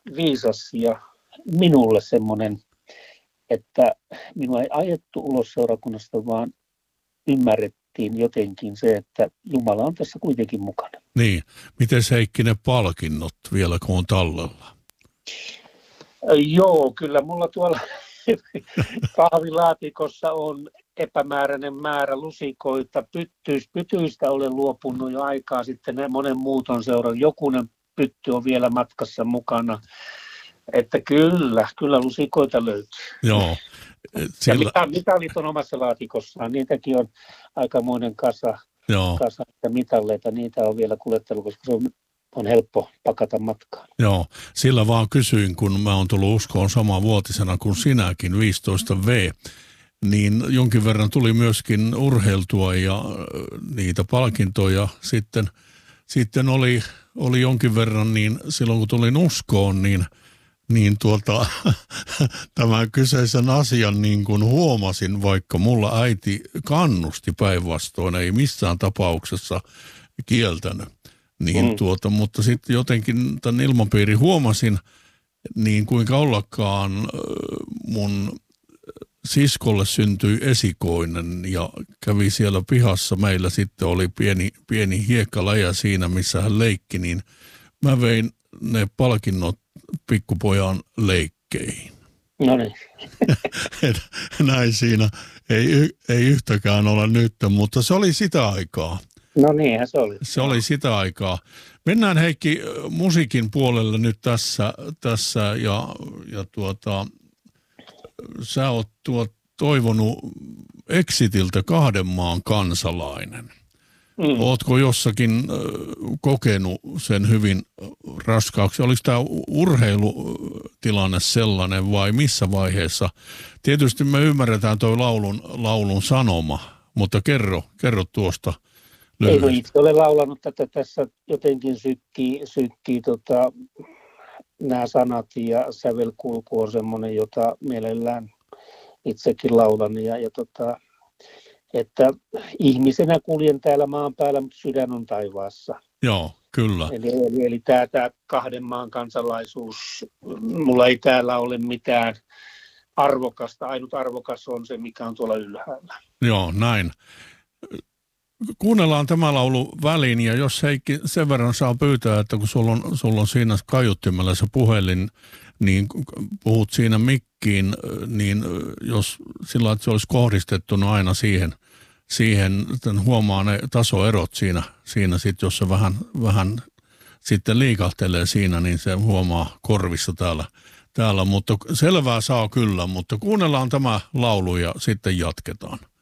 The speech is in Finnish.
viisas ja minulle semmoinen, että minua ei ajettu ulos seurakunnasta, vaan ymmärrettiin jotenkin se, että Jumala on tässä kuitenkin mukana. Niin, miten Heikki ne palkinnot vielä, kun on tallella? Joo, kyllä mulla tuolla kahvilaatikossa on epämääräinen määrä lusikoita. Pytyistä olen luopunut jo aikaa sitten, monen muuton seuran. Jokunen pytty on vielä matkassa mukana. Että kyllä lusikoita löytyy. Joo. Sillä... Ja mitalit on omassa laatikossaan. Niitäkin on aikamoinen kasa ja mitalleita. Niitä on vielä kuljettelu, koska se on helppo pakata matkaan. Joo, sillä vaan kysyin, kun mä oon tullut uskoon samanvuotisena kuin sinäkin, 15V, niin jonkin verran tuli myöskin urheiltua ja niitä palkintoja sitten oli jonkin verran, niin silloin kun tulin uskoon, niin tämän kyseisen asian niin kuin huomasin, vaikka mulla äiti kannusti päinvastoin, ei missään tapauksessa kieltänyt. Niin mutta sitten jotenkin tämän ilmapiiri huomasin, niin kuinka ollakaan mun siskolle syntyi esikoinen ja kävi siellä pihassa. Meillä sitten oli pieni hiekkaläjä siinä, missä hän leikki, niin mä vein ne palkinnot pikkupojan leikkeihin. No niin. Näin siinä ei yhtäkään ole nyt, mutta se oli sitä aikaa. No niinhän se oli. Se oli sitä aikaa. Mennään Heikki musiikin puolelle nyt tässä ja sä oot toivonut Exitiltä 2 maan kansalainen. Ootko jossakin kokenut sen hyvin raskaaksi? Oliko tämä urheilutilanne sellainen vai missä vaiheessa? Tietysti me ymmärretään tuo laulun sanoma, mutta kerro tuosta. Ei, kun itse olen laulanut tätä tässä, jotenkin sykkii nämä sanat ja sävelkulku on semmoinen, jota mielellään itsekin laulan. Että ihmisenä kuljen täällä maan päällä, mutta sydän on taivaassa. Joo, kyllä. Eli tämä 2 maan kansalaisuus, mulla ei täällä ole mitään arvokasta, ainut arvokas on se, mikä on tuolla ylhäällä. Joo, näin. Kuunnellaan tämä laulu väliin, ja jos Heikki sen verran saa pyytää, että kun sulla on siinä kaiuttimella se puhelin, niin puhut siinä mikkiin, niin jos sillä että se olisi kohdistettuna aina siihen huomaa ne tasoerot siinä sit, jos se vähän sitten liikahtelee siinä, niin se huomaa korvissa täällä, mutta selvää saa kyllä, mutta kuunnellaan tämä laulu ja sitten jatketaan.